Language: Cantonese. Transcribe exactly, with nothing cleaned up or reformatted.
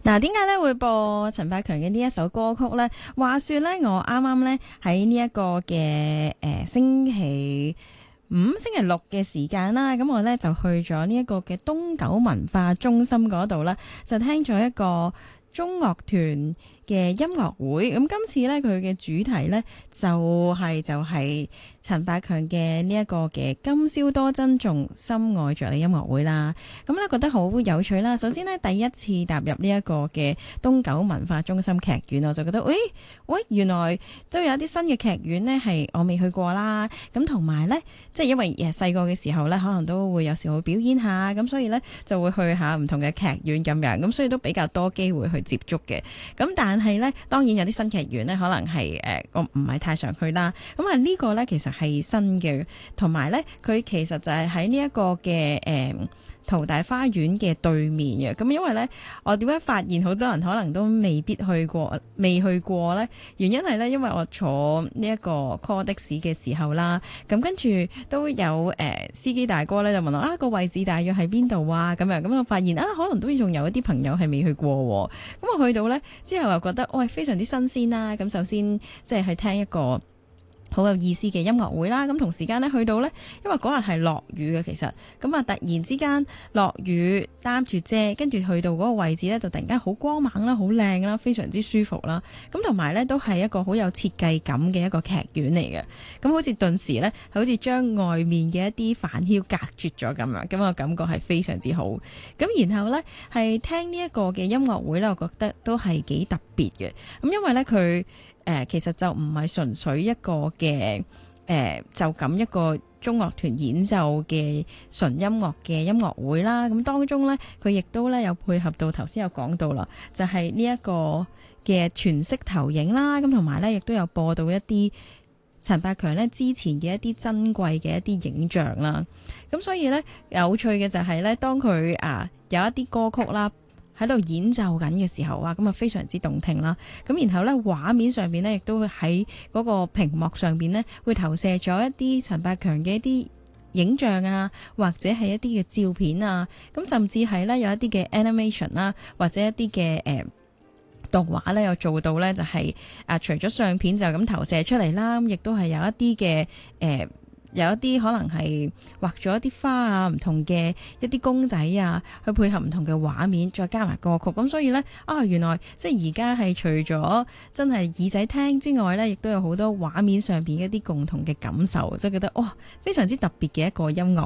嗱，點解咧會播陳百強嘅呢一首歌曲呢？話說咧，我啱啱咧喺呢一個嘅誒、呃、星期五、星期六嘅時間啦，咁我咧就去咗呢一個嘅東九文化中心嗰度啦，就聽咗一個中樂團嘅音樂會。咁今次咧佢嘅主題咧就係、是、就係、是、陳百強嘅呢一個嘅今宵多珍重，深愛着你音樂會啦。咁咧覺得好有趣啦。首先呢，第一次踏入呢一個嘅東九文化中心劇院，我就覺得，喂喂，原來都有一啲新嘅劇院呢係我未去過啦。咁同埋呢，即係因為誒細個嘅時候呢，可能都會有時會表演下，咁所以呢就會去下唔同嘅劇院咁樣，咁所以都比較多機會去接觸嘅。咁但係呢，當然有啲新劇院呢，可能係誒、呃、我唔係太常去啦。咁啊呢個呢，其實係新嘅，同埋呢，佢其實就係喺呢一個嘅誒。呃淘大花園嘅對面嘅，咁因為呢，我點解發現好多人可能都未必去過，未去過呢？原因係呢，因為我坐呢一個 call 的士嘅時候啦，咁跟住都有誒、呃、司機大哥呢，就問我啊個位置大約喺邊度啊咁樣，咁我發現啊可能都仲有一啲朋友係未去過，咁我去到呢，之後又覺得喂、哎、非常之新鮮啦，咁首先即係去聽一個好有意思嘅音樂會啦，咁同時間呢，去到呢，因為嗰日係落雨嘅，其實咁啊突然之間落雨擔住遮，跟住去到嗰個位置呢，就突然間好光猛啦，好靚啦，非常之舒服啦。咁同埋呢，都係一個好有設計感嘅一個劇院嚟嘅，咁好似頓時呢，好似將外面嘅一啲煩囂隔絕咗咁樣，咁我感覺係非常之好。咁然後呢，係聽呢一個嘅音樂會呢，我覺得都係幾特別嘅。咁因為呢，佢誒、呃，其實就唔係純粹一個嘅誒、呃，就咁一個中樂團演奏嘅純音樂嘅音樂會啦。咁當中呢，佢亦都咧有配合到頭先有講到啦，就係呢一個嘅全息投影啦。咁同埋呢，亦都有播到一啲陳百強呢之前嘅一啲珍貴嘅一啲影像啦。咁所以呢，有趣嘅就係呢，當佢啊有一啲歌曲啦，喺度演奏緊嘅時候啊，咁啊非常之動聽啦。咁然後咧畫面上邊咧，亦都會喺嗰個屏幕上邊咧，會投射咗一啲陳百強嘅一啲影像啊，或者係一啲嘅照片啊。咁甚至係咧有一啲嘅 animation 啦，或者一啲嘅誒動畫咧，又做到咧就係、是、啊，除咗相片就咁投射出嚟啦，咁亦都係有一啲嘅誒。呃有一啲可能係畫咗一啲花啊，唔同嘅一啲公仔啊，去配合唔同嘅畫面，再加埋歌曲。咁所以呢，啊，原來即係而家係除咗真係耳仔聽之外呢，亦都有好多畫面上邊一啲共同嘅感受，即係覺得哇，非常之特別嘅一個音樂